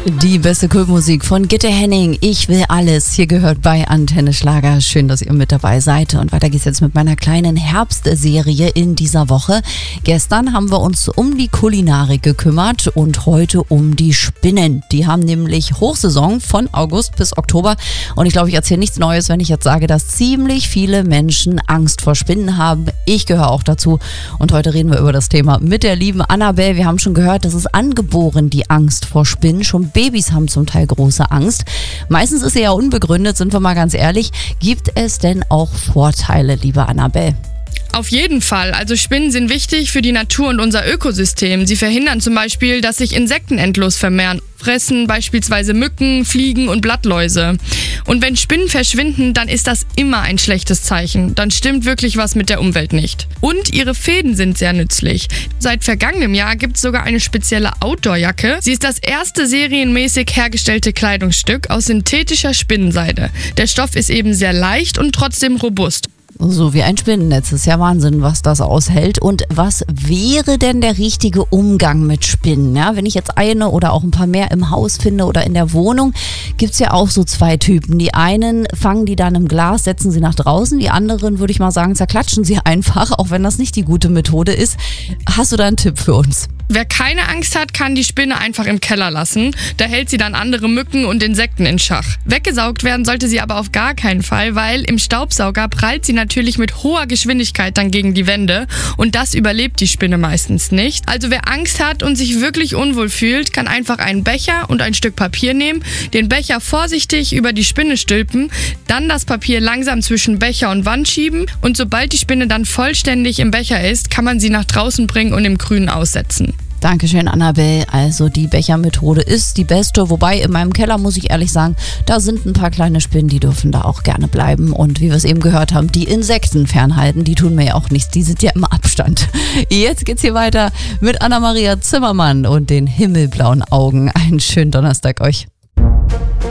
Die beste Kultmusik von Gitte Henning. Ich will alles. Hier gehört bei Antenne Schlager. Schön, dass ihr mit dabei seid. Und weiter geht's jetzt mit meiner kleinen Herbstserie in dieser Woche. Gestern haben wir uns um die Kulinarik gekümmert und heute um die Spinnen. Die haben nämlich Hochsaison von August bis Oktober. Und ich glaube, ich erzähle nichts Neues, wenn ich jetzt sage, dass ziemlich viele Menschen Angst vor Spinnen haben. Ich gehöre auch dazu. Und heute reden wir über das Thema mit der lieben Annabelle. Wir haben schon gehört, das ist angeboren, die Angst vor Spinnen. Schon Babys haben zum Teil große Angst. Meistens ist sie ja unbegründet, sind wir mal ganz ehrlich. Gibt es denn auch Vorteile, liebe Annabelle? Auf jeden Fall. Also Spinnen sind wichtig für die Natur und unser Ökosystem. Sie verhindern zum Beispiel, dass sich Insekten endlos vermehren. Fressen beispielsweise Mücken, Fliegen und Blattläuse. Und wenn Spinnen verschwinden, dann ist das immer ein schlechtes Zeichen. Dann stimmt wirklich was mit der Umwelt nicht. Und ihre Fäden sind sehr nützlich. Seit vergangenem Jahr gibt es sogar eine spezielle Outdoor-Jacke. Sie ist das erste serienmäßig hergestellte Kleidungsstück aus synthetischer Spinnenseide. Der Stoff ist eben sehr leicht und trotzdem robust. So wie ein Spinnennetz. Ist ja Wahnsinn, was das aushält. Und was wäre denn der richtige Umgang mit Spinnen? Ja, wenn ich jetzt eine oder auch ein paar mehr im Haus finde oder in der Wohnung, gibt's ja auch so zwei Typen. Die einen fangen die dann im Glas, setzen sie nach draußen. Die anderen, würde ich mal sagen, zerklatschen sie einfach, auch wenn das nicht die gute Methode ist. Hast du da einen Tipp für uns? Wer keine Angst hat, kann die Spinne einfach im Keller lassen. Da hält sie dann andere Mücken und Insekten in Schach. Weggesaugt werden sollte sie aber auf gar keinen Fall, weil im Staubsauger prallt sie natürlich mit hoher Geschwindigkeit dann gegen die Wände und das überlebt die Spinne meistens nicht. Also wer Angst hat und sich wirklich unwohl fühlt, kann einfach einen Becher und ein Stück Papier nehmen, den Becher vorsichtig über die Spinne stülpen, dann das Papier langsam zwischen Becher und Wand schieben und sobald die Spinne dann vollständig im Becher ist, kann man sie nach draußen bringen und im Grünen aussetzen. Dankeschön, Annabelle. Also die Bechermethode ist die beste, wobei in meinem Keller, muss ich ehrlich sagen, da sind ein paar kleine Spinnen, die dürfen da auch gerne bleiben. Und wie wir es eben gehört haben, die Insekten fernhalten, die tun mir ja auch nichts, die sind ja im Abstand. Jetzt geht's hier weiter mit Anna-Maria Zimmermann und den himmelblauen Augen. Einen schönen Donnerstag euch.